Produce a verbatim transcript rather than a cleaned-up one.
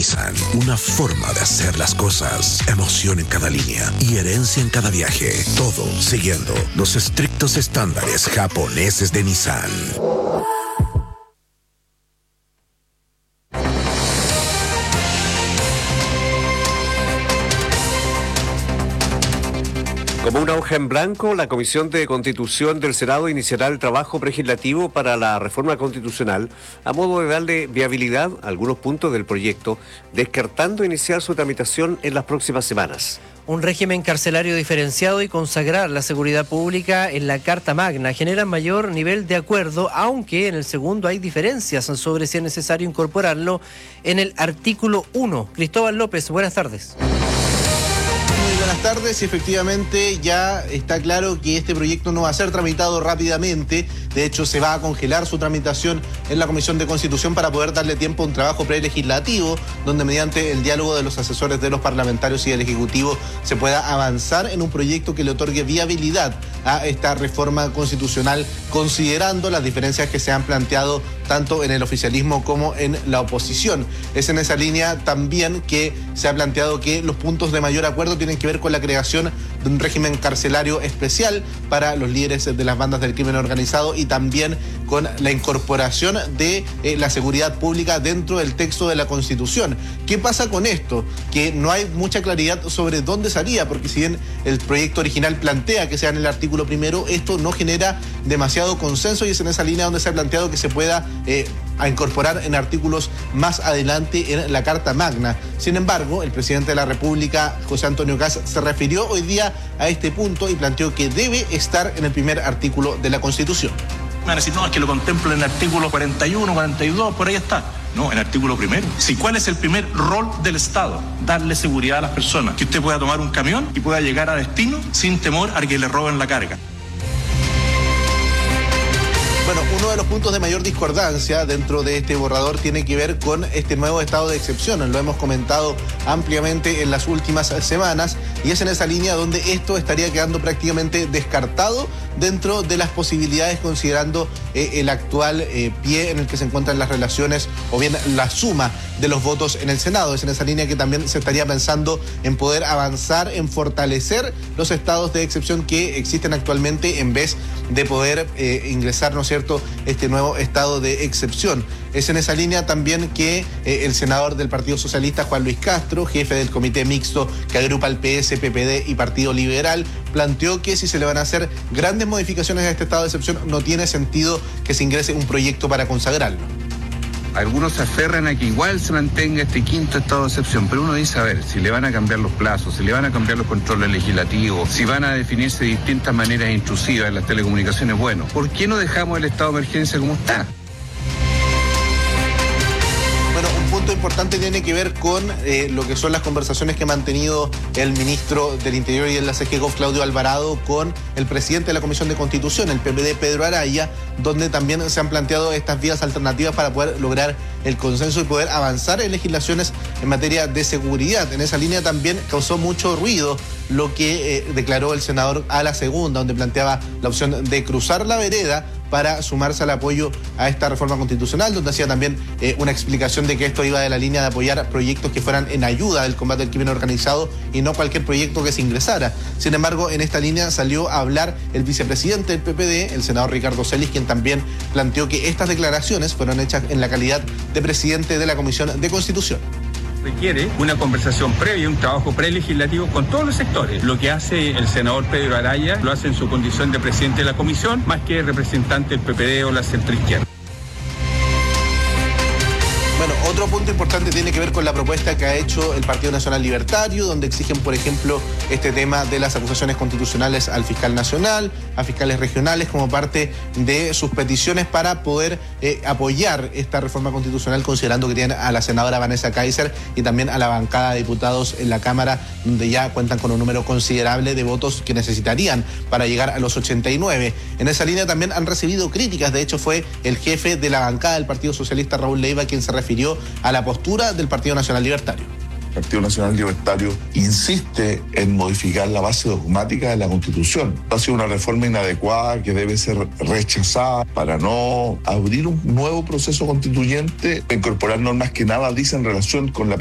Nissan, una forma de hacer las cosas, emoción en cada línea y herencia en cada viaje, todo siguiendo los estrictos estándares japoneses de Nissan. Como una hoja en blanco, la Comisión de Constitución del Senado iniciará el trabajo legislativo para la reforma constitucional a modo de darle viabilidad a algunos puntos del proyecto, descartando iniciar su tramitación en las próximas semanas. Un régimen carcelario diferenciado y consagrar la seguridad pública en la Carta Magna generan mayor nivel de acuerdo, aunque en el segundo hay diferencias sobre si es necesario incorporarlo en el artículo uno. Cristóbal López, buenas tardes. Buenas tardes, y efectivamente ya está claro que este proyecto no va a ser tramitado rápidamente. De hecho, se va a congelar su tramitación en la Comisión de Constitución para poder darle tiempo a un trabajo prelegislativo, donde mediante el diálogo de los asesores de los parlamentarios y del Ejecutivo se pueda avanzar en un proyecto que le otorgue viabilidad a esta reforma constitucional, considerando las diferencias que se han planteado tanto en el oficialismo como en la oposición. Es en esa línea también que se ha planteado que los puntos de mayor acuerdo tienen que ver con la creación de un régimen carcelario especial para los líderes de las bandas del crimen organizado y también con la incorporación de eh, la seguridad pública dentro del texto de la Constitución. ¿Qué pasa con esto? Que no hay mucha claridad sobre dónde salía, porque si bien el proyecto original plantea que sea en el artículo primero, esto no genera demasiado consenso y es en esa línea donde se ha planteado que se pueda eh, a incorporar en artículos más adelante en la Carta Magna. Sin embargo, el presidente de la República, José Antonio Kast, se refirió hoy día a este punto y planteó que debe estar en el primer artículo de la Constitución. Me van a decir, no, es que lo contemplo en el artículo cuarenta y uno, cuarenta y dos, por ahí está. No, en el artículo primero. Sí, ¿cuál es el primer rol del Estado? Darle seguridad a las personas. Que usted pueda tomar un camión y pueda llegar a destino sin temor a que le roben la carga. Bueno, uno de los puntos de mayor discordancia dentro de este borrador tiene que ver con este nuevo estado de excepción. Lo hemos comentado ampliamente en las últimas semanas y es en esa línea donde esto estaría quedando prácticamente descartado dentro de las posibilidades, considerando eh, el actual eh, pie en el que se encuentran las relaciones o bien la suma de los votos en el Senado. Es en esa línea que también se estaría pensando en poder avanzar, en fortalecer los estados de excepción que existen actualmente en vez de poder eh, ingresar, ¿no es cierto?, este nuevo estado de excepción. Es en esa línea también que eh, el senador del Partido Socialista, Juan Luis Castro, jefe del comité mixto que agrupa al P S, P P D y Partido Liberal, planteó que si se le van a hacer grandes modificaciones a este estado de excepción, no tiene sentido que se ingrese un proyecto para consagrarlo. Algunos se aferran a que igual se mantenga este quinto estado de excepción, pero uno dice, a ver, si le van a cambiar los plazos, si le van a cambiar los controles legislativos, si van a definirse de distintas maneras intrusivas en las telecomunicaciones, bueno, ¿por qué no dejamos el estado de emergencia como está? Bueno, un punto importante tiene que ver con eh, lo que son las conversaciones que ha mantenido el ministro del Interior y de la C G Gov, Claudio Alvarado, con el presidente de la Comisión de Constitución, el P P D, Pedro Araya, donde también se han planteado estas vías alternativas para poder lograr el consenso y poder avanzar en legislaciones en materia de seguridad. En esa línea también causó mucho ruido lo que eh, declaró el senador a la segunda, donde planteaba la opción de cruzar la vereda para sumarse al apoyo a esta reforma constitucional, donde hacía también eh, una explicación de que esto iba de la línea de apoyar proyectos que fueran en ayuda del combate al crimen organizado y no cualquier proyecto que se ingresara. Sin embargo, en esta línea salió a hablar el vicepresidente del P P D, el senador Ricardo Celis, quien también planteó que estas declaraciones fueron hechas en la calidad de presidente de la Comisión de Constitución. Requiere una conversación previa, un trabajo prelegislativo con todos los sectores. Lo que hace el senador Pedro Araya lo hace en su condición de presidente de la comisión, más que representante del P P D o la centroizquierda. Bueno, otro punto importante tiene que ver con la propuesta que ha hecho el Partido Nacional Libertario, donde exigen, por ejemplo, este tema de las acusaciones constitucionales al fiscal nacional, a fiscales regionales, como parte de sus peticiones para poder eh, apoyar esta reforma constitucional, considerando que tienen a la senadora Vanessa Kaiser y también a la bancada de diputados en la Cámara, donde ya cuentan con un número considerable de votos que necesitarían para llegar a los ochenta y nueve. En esa línea también han recibido críticas. De hecho, fue el jefe de la bancada del Partido Socialista, Raúl Leiva, quien se refirió a la postura del Partido Nacional Libertario. El Partido Nacional Libertario insiste en modificar la base dogmática de la Constitución. Ha sido una reforma inadecuada que debe ser rechazada para no abrir un nuevo proceso constituyente, incorporar normas que nada dicen en relación con la